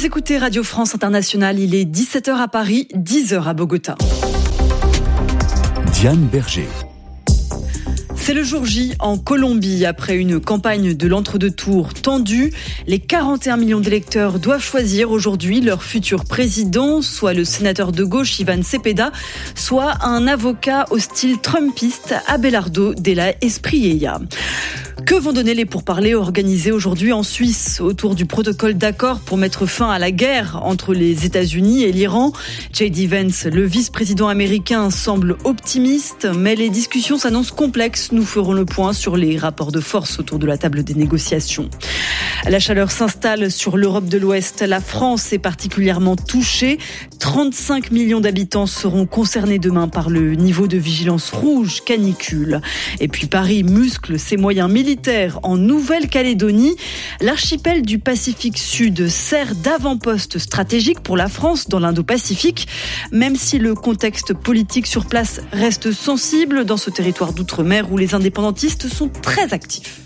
Vous écoutez Radio France Internationale, il est 17h à Paris, 10h à Bogota. Diane Berger. C'est le jour J en Colombie. Après une campagne de l'entre-deux-tours tendue, les 41 millions d'électeurs doivent choisir aujourd'hui leur futur président, soit le sénateur de gauche Iván Cepeda, soit un avocat au style trumpiste, Abelardo de la Espriella. Que vont donner les pourparlers organisés aujourd'hui en Suisse autour du protocole d'accord pour mettre fin à la guerre entre les États-Unis et l'Iran? J.D. Vance, le vice-président américain, semble optimiste, mais les discussions s'annoncent complexes. Nous ferons le point sur les rapports de force autour de la table des négociations. La chaleur s'installe sur l'Europe de l'Ouest. La France est particulièrement touchée. 35 millions d'habitants seront concernés demain par le niveau de vigilance rouge canicule. Et puis Paris muscle ses moyens militaires en Nouvelle-Calédonie. L'archipel du Pacifique Sud sert d'avant-poste stratégique pour la France dans l'Indo-Pacifique, même si le contexte politique sur place reste sensible dans ce territoire d'outre-mer où les indépendantistes sont très actifs.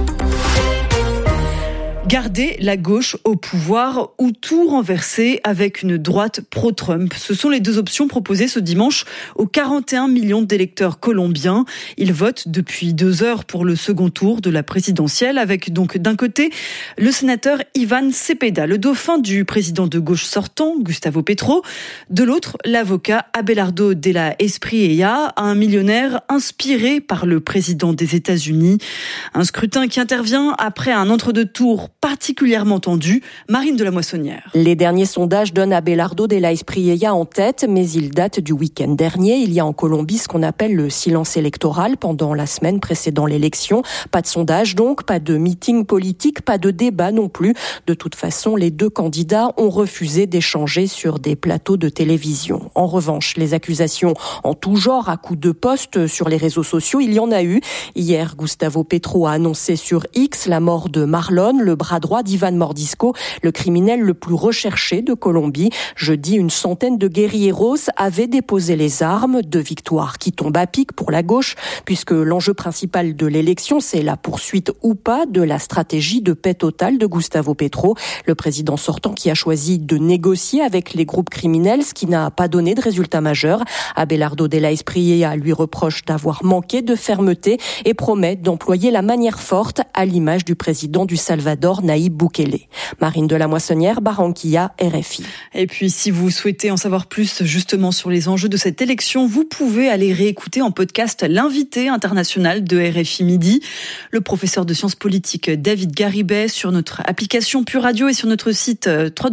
Garder la gauche au pouvoir ou tout renverser avec une droite pro-Trump. Ce sont les deux options proposées ce dimanche aux 41 millions d'électeurs colombiens. Ils votent depuis 2 heures pour le second tour de la présidentielle avec donc d'un côté le sénateur Iván Cepeda, le dauphin du président de gauche sortant, Gustavo Petro. De l'autre, l'avocat Abelardo de la Espriella, un millionnaire inspiré par le président des États-Unis. Un scrutin qui intervient après un entre-deux tours particulièrement tendu. Marine de la Moissonnière. Les derniers sondages donnent Abelardo de la Espriella en tête, mais ils datent du week-end dernier. Il y a en Colombie ce qu'on appelle le silence électoral pendant la semaine précédant l'élection. Pas de sondage donc, pas de meeting politique, pas de débat non plus. De toute façon, les deux candidats ont refusé d'échanger sur des plateaux de télévision. En revanche, les accusations en tout genre à coups de poste sur les réseaux sociaux, il y en a eu. Hier, Gustavo Petro a annoncé sur X la mort de Marlon, le bras droit d'Ivan Mordisco, le criminel le plus recherché de Colombie. Jeudi, une centaine de guérilleros avaient déposé les armes, 2 victoires qui tombent à pic pour la gauche, puisque l'enjeu principal de l'élection, c'est la poursuite ou pas de la stratégie de paix totale de Gustavo Petro, le président sortant qui a choisi de négocier avec les groupes criminels, ce qui n'a pas donné de résultat majeur. Abelardo de la Espriella lui reproche d'avoir manqué de fermeté et promet d'employer la manière forte à l'image du président du Salvador, Nayib Bukele. Marine de la Moissonnière, Barranquilla, RFI. Et puis, si vous souhaitez en savoir plus justement sur les enjeux de cette élection, vous pouvez aller réécouter en podcast l'invité international de RFI Midi, le professeur de sciences politiques David Garibay, sur notre application Pure Radio et sur notre site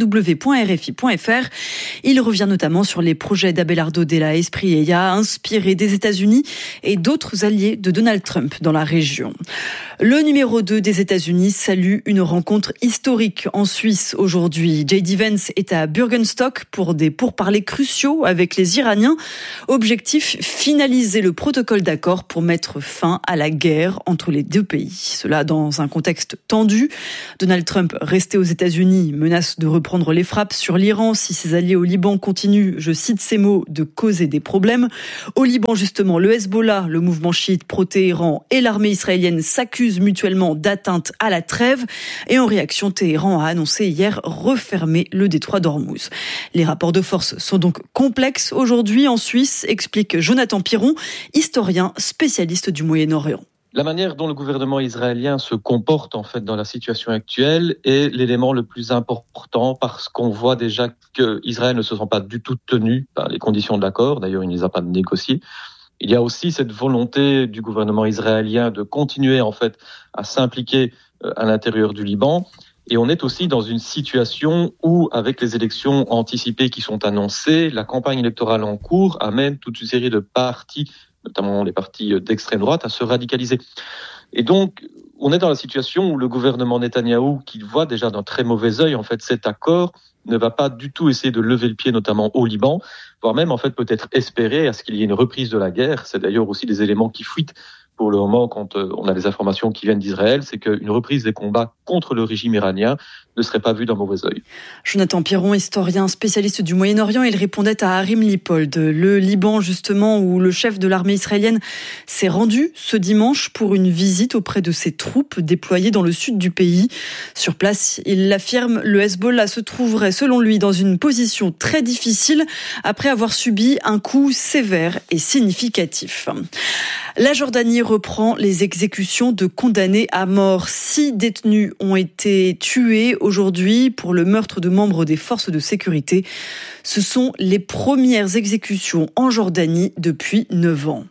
www.rfi.fr. Il revient notamment sur les projets d'Abelardo de la Espriella, inspirés des États-Unis et d'autres alliés de Donald Trump dans la région. Le numéro 2 des États-Unis salue une rencontre historique en Suisse aujourd'hui. J.D. Vance est à Bürgenstock pour des pourparlers cruciaux avec les Iraniens. Objectif, finaliser le protocole d'accord pour mettre fin à la guerre entre les deux pays. Cela dans un contexte tendu. Donald Trump, resté aux États-Unis, menace de reprendre les frappes sur l'Iran si ses alliés au Liban continuent, je cite ces mots, de causer des problèmes. Au Liban, justement, le Hezbollah, le mouvement chiite pro-Téhéran et l'armée israélienne s'accusent mutuellement d'atteinte à la trêve. Et en réaction, Téhéran a annoncé hier refermer le détroit d'Ormuz. Les rapports de force sont donc complexes aujourd'hui en Suisse, explique Jonathan Piron, historien spécialiste du Moyen-Orient. La manière dont le gouvernement israélien se comporte en fait dans la situation actuelle est l'élément le plus important parce qu'on voit déjà qu'Israël ne se sent pas du tout tenu par les conditions de l'accord. D'ailleurs, il ne les a pas négociées. Il y a aussi cette volonté du gouvernement israélien de continuer en fait à s'impliquer à l'intérieur du Liban. Et on est aussi dans une situation où, avec les élections anticipées qui sont annoncées, la campagne électorale en cours amène toute une série de partis, notamment les partis d'extrême droite, à se radicaliser. Et donc, on est dans la situation où le gouvernement Netanyahou, qui voit déjà d'un très mauvais œil en fait cet accord, ne va pas du tout essayer de lever le pied, notamment au Liban, voire même en fait peut-être espérer à ce qu'il y ait une reprise de la guerre. C'est d'ailleurs aussi des éléments qui fuitent pour le moment, quand on a des informations qui viennent d'Israël, c'est qu'une reprise des combats contre le régime iranien ne serait pas vue d'un mauvais œil. Jonathan Pierron, historien spécialiste du Moyen-Orient, il répondait à Harim Lipold. Le Liban, justement, où le chef de l'armée israélienne s'est rendu ce dimanche pour une visite auprès de ses troupes déployées dans le sud du pays. Sur place, il l'affirme, le Hezbollah se trouverait, selon lui, dans une position très difficile après avoir subi un coup sévère et significatif. La Jordanie reprend les exécutions de condamnés à mort. 6 détenus ont été tués aujourd'hui pour le meurtre de membres des forces de sécurité. Ce sont les premières exécutions en Jordanie depuis 9 ans.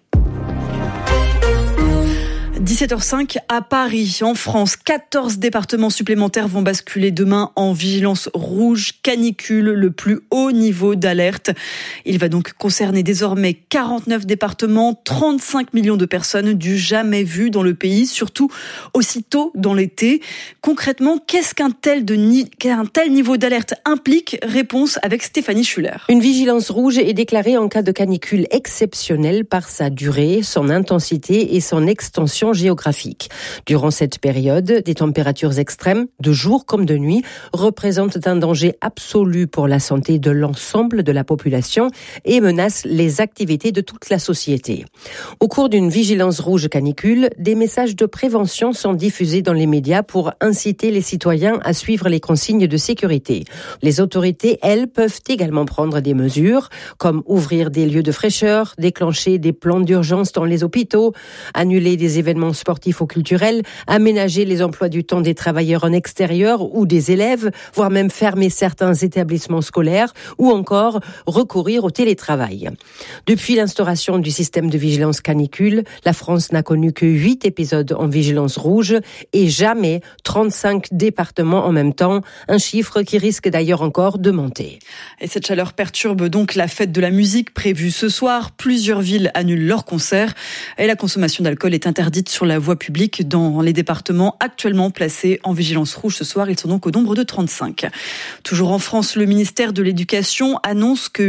17h05 à Paris, en France. 14 départements supplémentaires vont basculer demain en vigilance rouge canicule, le plus haut niveau d'alerte. Il va donc concerner désormais 49 départements, 35 millions de personnes du jamais vu dans le pays, surtout aussitôt dans l'été. Concrètement, qu'est-ce qu'un tel niveau d'alerte implique ? Réponse avec Stéphanie Schuller. Une vigilance rouge est déclarée en cas de canicule exceptionnelle par sa durée, son intensité et son extension géographique. Durant cette période, des températures extrêmes, de jour comme de nuit, représentent un danger absolu pour la santé de l'ensemble de la population et menacent les activités de toute la société. Au cours d'une vigilance rouge canicule, des messages de prévention sont diffusés dans les médias pour inciter les citoyens à suivre les consignes de sécurité. Les autorités, elles, peuvent également prendre des mesures, comme ouvrir des lieux de fraîcheur, déclencher des plans d'urgence dans les hôpitaux, annuler des événements sportifs ou culturels, aménager les emplois du temps des travailleurs en extérieur ou des élèves, voire même fermer certains établissements scolaires ou encore recourir au télétravail. Depuis l'instauration du système de vigilance canicule, la France n'a connu que 8 épisodes en vigilance rouge et jamais 35 départements en même temps, un chiffre qui risque d'ailleurs encore de monter. Et cette chaleur perturbe donc la fête de la musique prévue ce soir. Plusieurs villes annulent leurs concerts et la consommation d'alcool est interdite sur la voie publique dans les départements actuellement placés en vigilance rouge ce soir. Ils sont donc au nombre de 35. Toujours en France, le ministère de l'Éducation annonce que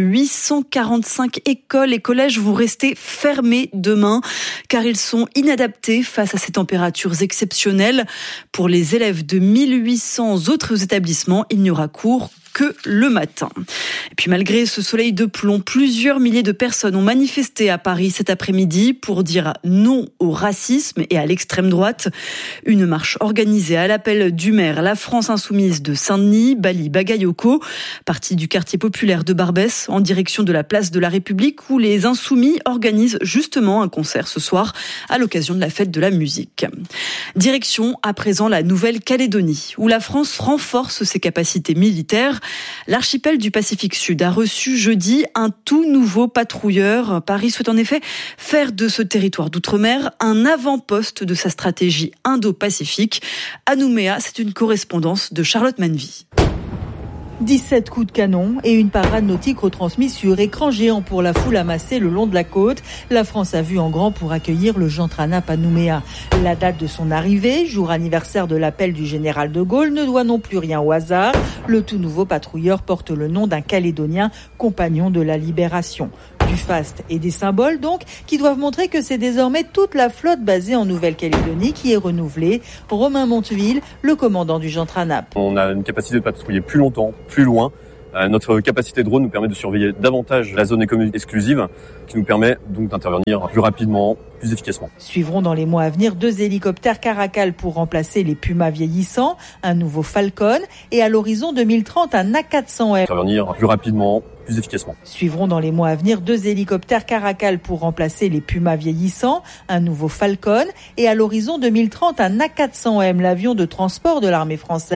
845 écoles et collèges vont rester fermés demain car ils sont inadaptés face à ces températures exceptionnelles. Pour les élèves de 1800 autres établissements, il n'y aura cours que le matin. Et puis malgré ce soleil de plomb, plusieurs milliers de personnes ont manifesté à Paris cet après-midi pour dire non au racisme et à l'extrême droite. Une marche organisée à l'appel du maire La France Insoumise de Saint-Denis, Bali Bagayoko, partie du quartier populaire de Barbès, en direction de la place de la République où les Insoumis organisent justement un concert ce soir à l'occasion de la fête de la musique. Direction à présent la Nouvelle-Calédonie, où la France renforce ses capacités militaires. L'archipel du Pacifique Sud a reçu jeudi un tout nouveau patrouilleur. Paris souhaite en effet faire de ce territoire d'outre-mer un avant-poste de sa stratégie indo-pacifique. À Nouméa, c'est une correspondance de Charlotte Manvy. 17 coups de canon et une parade nautique retransmise sur écran géant pour la foule amassée le long de la côte. La France a vu en grand pour accueillir le Jean Tranap à Nouméa. La date de son arrivée, jour anniversaire de l'appel du général de Gaulle, ne doit non plus rien au hasard. Le tout nouveau patrouilleur porte le nom d'un Calédonien, compagnon de la Libération. Du faste et des symboles donc, qui doivent montrer que c'est désormais toute la flotte basée en Nouvelle-Calédonie qui est renouvelée. Romain Monteville, le commandant du Jean Tranap. On a une capacité de patrouiller plus longtemps, plus loin. Notre capacité de drone nous permet de surveiller davantage la zone économique exclusive, qui nous permet donc d'intervenir plus rapidement, plus efficacement. Suivront dans les mois à venir 2 hélicoptères Caracal pour remplacer les Pumas vieillissants, un nouveau Falcon et à l'horizon 2030 un A400M. Intervenir plus rapidement, plus efficacement. Suivront dans les mois à venir 2 hélicoptères Caracal pour remplacer les Pumas vieillissants, un nouveau Falcon et à l'horizon 2030 un A400M, l'avion de transport de l'armée française.